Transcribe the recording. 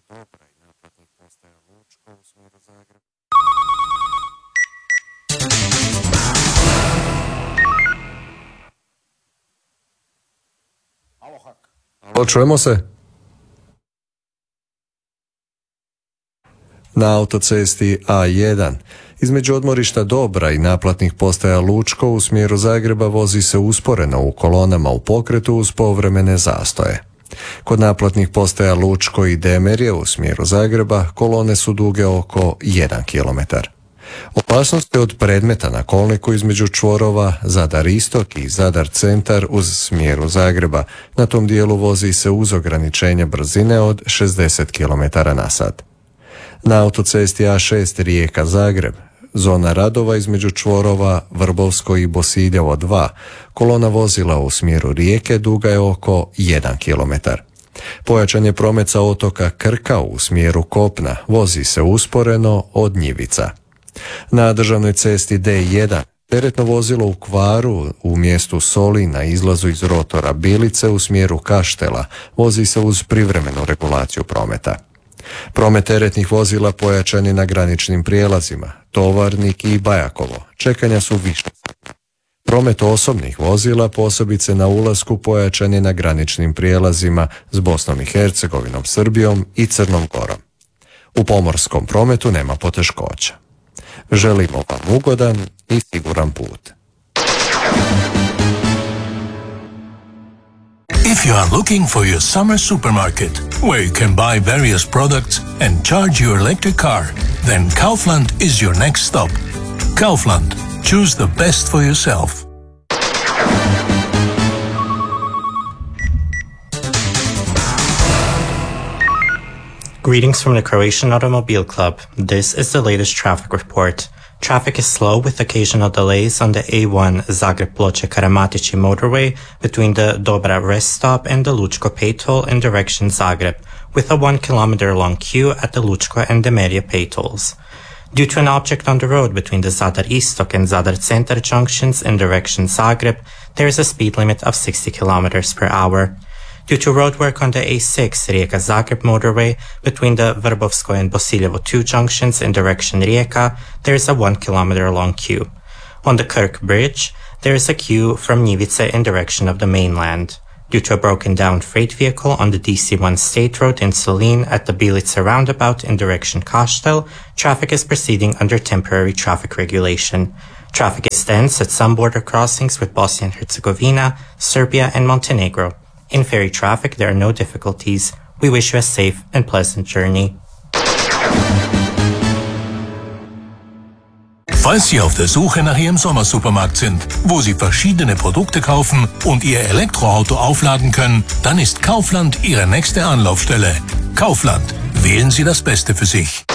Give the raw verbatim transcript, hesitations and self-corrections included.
Dobra i naplatnih postaja Lučko u smjeru Zagreb. Alo, čujemo se? Na autocesti A jedan. Između odmorišta Dobra i naplatnih postaja Lučko u smjeru Zagreba vozi se usporeno u kolonama u pokretu uz povremene zastoje. Kod naplatnih postaja Lučko i Demerje u smjeru Zagreba kolone su duge oko jedan kilometar. Opasnost je od predmeta na kolniku između čvorova Zadar Istok i Zadar Centar uz smjeru Zagreba. Na tom dijelu vozi se uz ograničenje brzine od šezdeset kilometara na sat. Na autocesti A šest Rijeka Zagreb, zona radova između čvorova Vrbovsko i Bosiljevo dva, kolona vozila u smjeru Rijeke duga je oko jedan kilometar. Pojačan je promet sa otoka Krka u smjeru kopna, vozi se usporeno od Njivica. Na državnoj cesti D jedan teretno vozilo u kvaru u mjestu Soli na izlazu iz rotora Bilice u smjeru Kaštela vozi se uz privremenu regulaciju prometa. Promet teretnih vozila pojačan je na graničnim prijelazima, Tovarnik i Bajakovo, čekanja su više. Promet osobnih vozila posebice na ulasku pojačan je na graničnim prijelazima s Bosnom i Hercegovinom, Srbijom i Crnom Gorom. U pomorskom prometu nema poteškoća. Želimo vam ugodan i siguran put. If you are looking for your summer supermarket, where you can buy various products and charge your electric car, then Kaufland is your next stop. Kaufland. Choose the best for yourself. Greetings from the Croatian Automobile Club. This is the latest traffic report. Traffic is slow with occasional delays on the A one Zagreb-Ploče-Karamatići motorway between the Dobra rest stop and the Lučko pay toll in direction Zagreb, with a one kilometer long queue at the Lučko and Demerje pay tolls. Due to an object on the road between the Zadar Istok and Zadar Centar junctions in direction Zagreb, there is a speed limit of sixty kilometers per hour. Due to roadwork on the A six Rijeka-Zagreb motorway between the Vrbovsko and Bosiljevo two junctions in direction Rijeka, there is a one kilometer long queue. On the Kirk Bridge, there is a queue from Njivice in direction of the mainland. Due to a broken down freight vehicle on the D C one State Road in Solin at the Bilica roundabout in direction Kaštel, traffic is proceeding under temporary traffic regulation. Traffic is dense at some border crossings with Bosnia and Herzegovina, Serbia and Montenegro. In ferry traffic, there are no difficulties. We wish you a safe and pleasant journey. Falls Sie auf der Suche nach Ihrem Sommersupermarkt sind, wo Sie verschiedene Produkte kaufen und Ihr Elektroauto aufladen können, dann ist Kaufland Ihre nächste Anlaufstelle. Kaufland. Wählen Sie das Beste für sich.